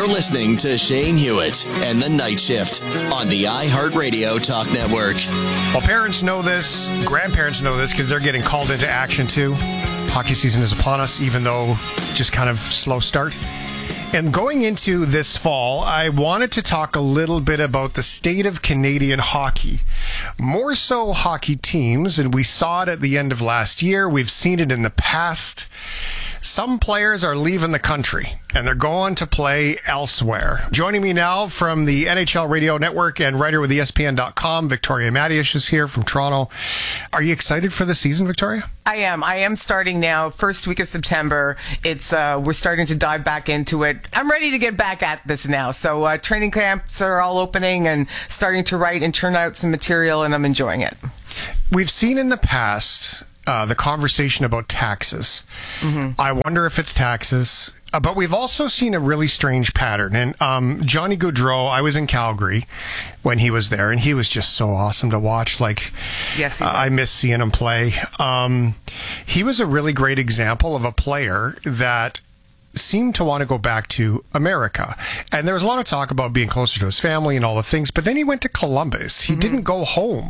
You're listening to Shane Hewitt and the Night Shift on the iHeartRadio Talk Network. Well, parents know this, grandparents know this because they're getting called into action too. Hockey season is upon us, even though just kind of slow start. And going into this fall, I wanted to talk a little bit about the state of Canadian hockey. More so hockey teams, and we saw it at the end of last year. We've seen it in the past. Some players are leaving the country, and they're going to play elsewhere. Joining me now from the NHL Radio Network and writer with ESPN.com, Victoria Matiusz is here from Toronto. Are you excited for the season, Victoria? I am starting now. First week of September. It's we're starting to dive back into it. I'm ready to get back at this now. So training camps are all opening and starting to write and churn out some material, and I'm enjoying it. We've seen in the past the conversation about taxes. Mm-hmm. I wonder if it's taxes. But we've also seen a really strange pattern. And Johnny Gaudreau, I was in Calgary when he was there, and he was just so awesome to watch. Like, yes, I miss seeing him play. He was a really great example of a player that seemed to want to go back to America. And there was a lot of talk about being closer to his family and all the things, but then he went to Columbus. He didn't go home,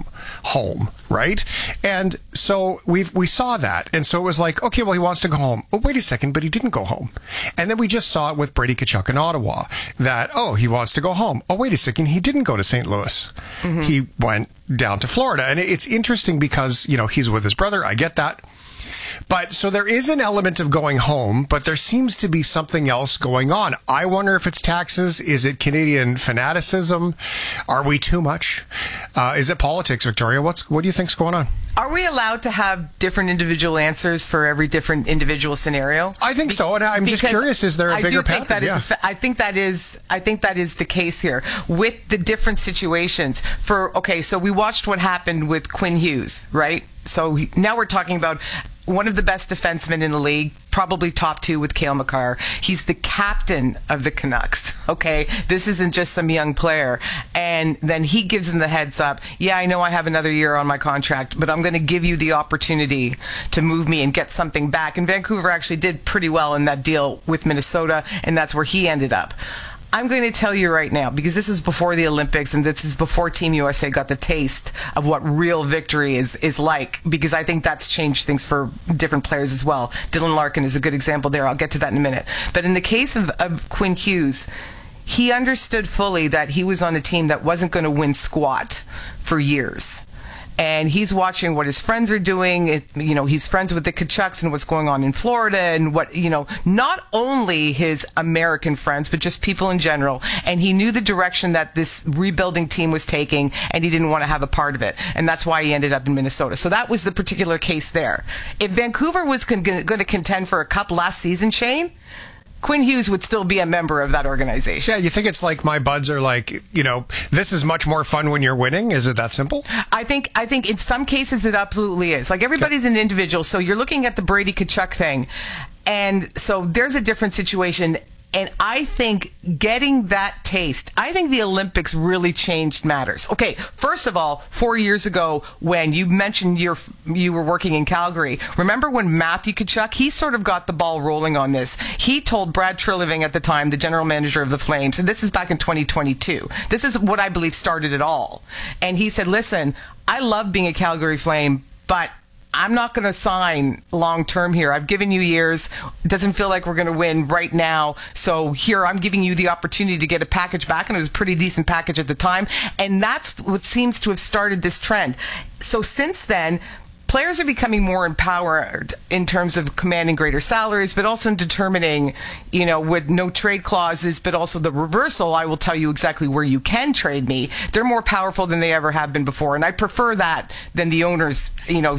right? And so we saw that. And so it was like, okay, well, he wants to go home. Oh, wait a second, but he didn't go home. And then we just saw it with Brady Tkachuk in Ottawa that, oh, he wants to go home. Oh, wait a second, he didn't go to St. Louis. Mm-hmm. He went down to Florida. And it's interesting because, you know, he's with his brother. I get that. But so there is an element of going home, but there seems to be something else going on. I wonder if it's taxes. Is it Canadian fanaticism? Are we too much? Is it politics, Victoria? What do you think's going on? Are we allowed to have different individual answers for every different individual scenario? I think so, and I'm just curious: is there a bigger pattern? I think that is the case here with the different situations. So we watched what happened with Quinn Hughes, right? So now we're talking about one of the best defensemen in the league, probably top two with Cale Makar. He's the captain of the Canucks, okay? This isn't just some young player. And then he gives him the heads up. Yeah, I know I have another year on my contract, but I'm going to give you the opportunity to move me and get something back. And Vancouver actually did pretty well in that deal with Minnesota, and that's where he ended up. I'm going to tell you right now, because this is before the Olympics and this is before Team USA got the taste of what real victory is like, because I think that's changed things for different players as well. Dylan Larkin is a good example there. I'll get to that in a minute. But in the case of Quinn Hughes, he understood fully that he was on a team that wasn't going to win squat for years. And he's watching what his friends are doing. He's friends with the Tkachuks and what's going on in Florida and not only his American friends, but just people in general. And he knew the direction that this rebuilding team was taking, and he didn't want to have a part of it. And that's why he ended up in Minnesota. So that was the particular case there. If Vancouver was going to contend for a cup last season, Shane, Quinn Hughes would still be a member of that organization. Yeah, you think it's like my buds are like, this is much more fun when you're winning? Is it that simple? I think in some cases it absolutely is. Like, everybody's an individual. So you're looking at the Brady Tkachuk thing. And so there's a different situation. And I think getting that taste, I think the Olympics really changed matters. Okay, first of all, 4 years ago when you mentioned you were working in Calgary, remember when Matthew Tkachuk, he sort of got the ball rolling on this. He told Brad Treliving at the time, the general manager of the Flames, and this is back in 2022. This is what I believe started it all. And he said, listen, I love being a Calgary Flame, but I'm not going to sign long-term here. I've given you years. It doesn't feel like we're going to win right now. So here, I'm giving you the opportunity to get a package back, and it was a pretty decent package at the time. And that's what seems to have started this trend. So since then, players are becoming more empowered in terms of commanding greater salaries, but also in determining, with no trade clauses, but also the reversal, I will tell you exactly where you can trade me. They're more powerful than they ever have been before. And I prefer that than the owners,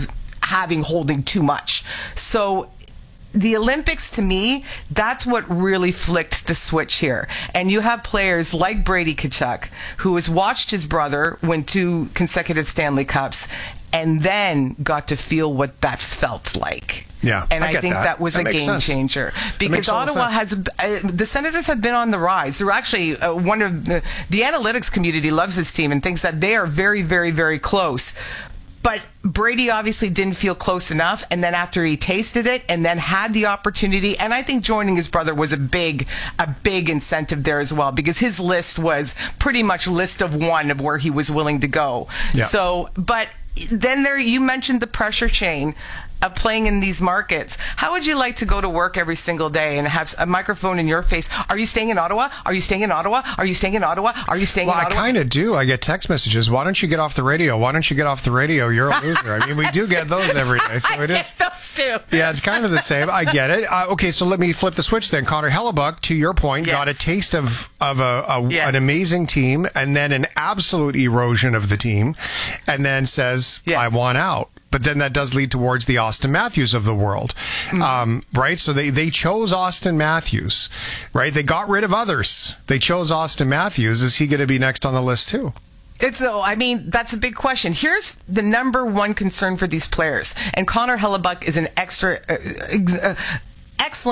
holding too much. So the Olympics, to me, that's what really flicked the switch here. And you have players like Brady Tkachuk, who has watched his brother win 2 consecutive Stanley Cups and then got to feel what that felt like. Yeah, and I think that was a game changer, because Ottawa has the Senators have been on the rise. They're actually one of the analytics community loves this team and thinks that they are very, very, very close. But Brady obviously didn't feel close enough. And then after he tasted it and then had the opportunity, and I think joining his brother was a big incentive there as well, because his list was pretty much list of one of where he was willing to go. Yeah. So, but then you mentioned the pressure chain of playing in these markets. How would you like to go to work every single day and have a microphone in your face? Are you staying in Ottawa? Are you staying in Ottawa? Are you staying in Ottawa? Are you staying in Ottawa? Well, I kind of do. I get text messages. Why don't you get off the radio? Why don't you get off the radio? You're a loser. I mean, we do get those every day. So I get those too. Yeah, it's kind of the same. I get it. Okay, so let me flip the switch then. Connor Hellebuck, to your point, got a taste of an amazing team and then an absolute erosion of the team, and then says, I want out. But then that does lead towards the Austin Matthews of the world, right? So they chose Austin Matthews, right? They got rid of others. They chose Austin Matthews. Is he going to be next on the list too? I mean, that's a big question. Here's the number one concern for these players. And Connor Hellebuck is an excellent